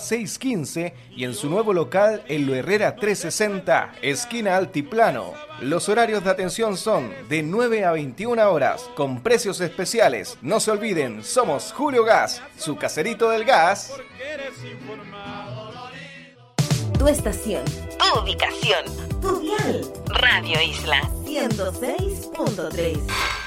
615 y en su nuevo local en Lo Herrera 360, esquina Altiplano. Los horarios de atención son de 9 a 21 horas, con precios especiales. No se olviden, somos Julio Gas, su caserito del gas. Tu estación, Tu ubicación, tu dial, Radio Isla 106.3.